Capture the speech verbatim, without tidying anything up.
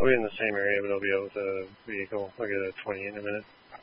I'll be in the same area, but I'll be out with a vehicle. I'll get a twenty in a minute.